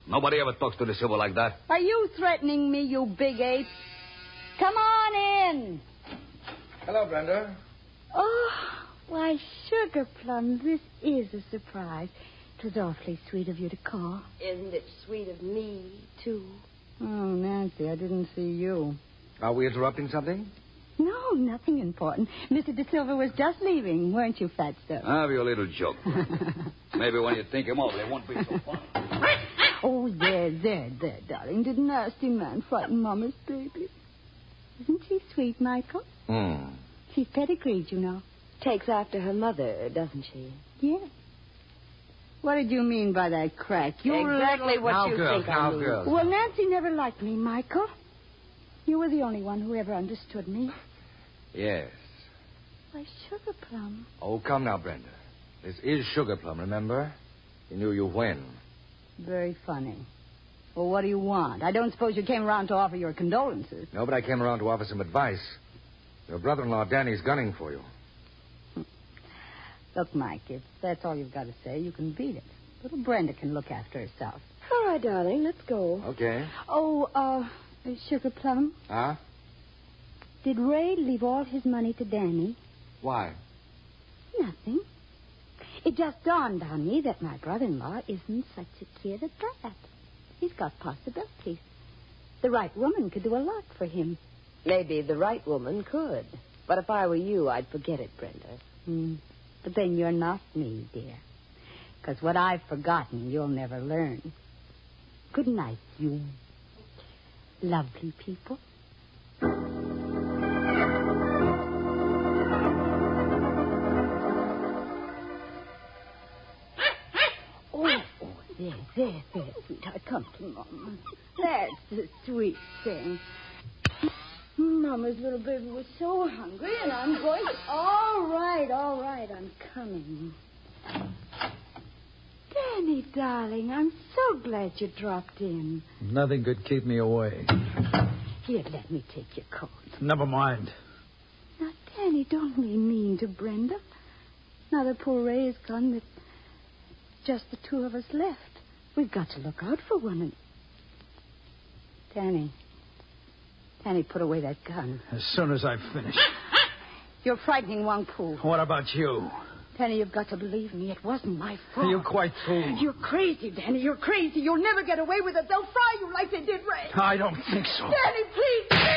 Nobody ever talks to the silver like that. Are you threatening me, you big ape? Come on in. Hello, Brenda. Oh, why, Sugar Plum, this is a surprise. It was awfully sweet of you to call. Isn't it sweet of me, too? Oh, Nancy, I didn't see you. Are we interrupting something? No, nothing important. Mr. De Silva was just leaving, weren't you, Fatso? Have your little joke. Maybe when you think him over, it won't be so funny. Oh, there, darling. Did nasty man frighten Mama's baby? Isn't she sweet, Michael? She's pedigreed, you know. Takes after her mother, doesn't she? Yes. What did you mean by that crack? Exactly what you think I mean. Well, Nancy never liked me, Michael. You were the only one who ever understood me. Yes. Why, Sugar Plum. Oh, come now, Brenda. This is Sugar Plum, remember? He knew you when. Very funny. Well, what do you want? I don't suppose you came around to offer your condolences. No, but I came around to offer some advice. Your brother-in-law, Danny's gunning for you. Look, Mike, if that's all you've got to say, you can beat it. Little Brenda can look after herself. All right, darling, let's go. Okay. Oh, Sugar Plum, Huh? did Ray leave all his money to Danny? Why? Nothing. It just dawned on me that my brother-in-law isn't such a kid at that. He's got possibilities. The right woman could do a lot for him. Maybe the right woman could. But if I were you, I'd forget it, Brenda. But then you're not me, dear. Because what I've forgotten, you'll never learn. Good night, you lovely people. There, sweetheart. Come to Mama. That's the sweet thing. Mama's little baby was so hungry, and I'm going to... All right, I'm coming. Danny, darling, I'm so glad you dropped in. Nothing could keep me away. Here, let me take your coat. Never mind. Now, Danny, don't be mean to Brenda. Now that poor Ray is gone, that just the two of us left. We've got to look out for one another. Danny, put away that gun. As soon as I've finished. You're frightening Wang Pu. What about you? Danny, you've got to believe me. It wasn't my fault. You're quite fool. You're crazy, Danny. You're crazy. You'll never get away with it. They'll fry you like they did Ray. I don't think so. Danny, please.